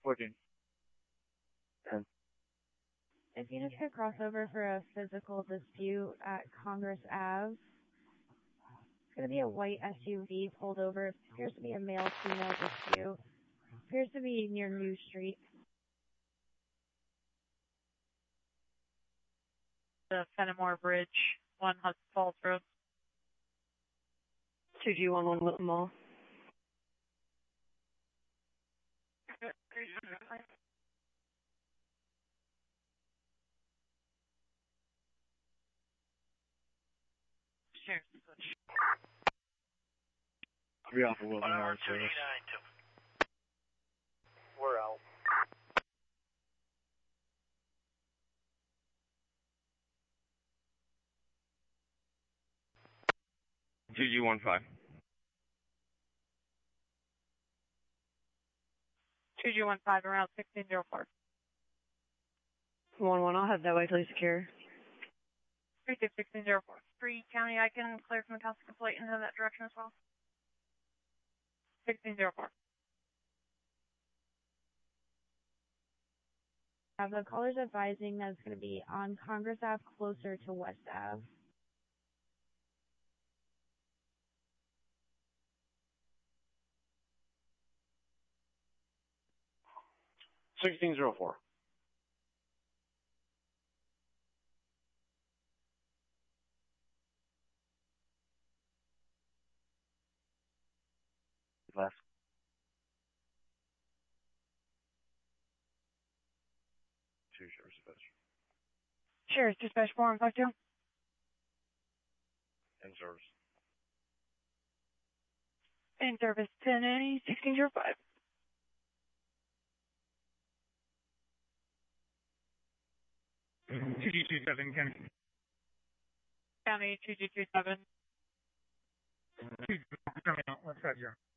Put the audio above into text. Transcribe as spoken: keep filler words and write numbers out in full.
fourteen. ten. If you need to cross over for a physical dispute at Congress Avenue, it's going to be a white S U V pulled over. It appears to be a male-female dispute. Appears to be near New Street. The Fenimore Bridge, one Hudson Falls Road. two G one one Wilton Mall. Cheers. Three off of Wilton Mall service. We're out. two G one five. two G one five around sixteen oh four. one one, I'll have that way till you secure. three six sixteen oh four. three County, I can clear from the Tuscan plate into that direction as well. sixteen oh four. Uh, the caller's advising that it's going to be on Congress Avenue closer to West Avenue. sixteen oh four. Left. Two sheriff's dispatch. Cheers, dispatch four and five two. In service. In service, ten eighty, sixteen oh five. two G two seven, County. County two G two seven. two G coming out, left side, zero.